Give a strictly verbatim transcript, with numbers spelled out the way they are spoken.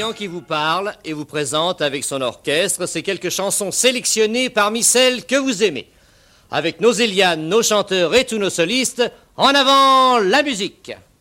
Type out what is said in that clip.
Ferdinand qui vous parle et vous présente avec son orchestre ces quelques chansons sélectionnées parmi celles que vous aimez. Avec nos Élianes, nos chanteurs et tous nos solistes, en avant la musique!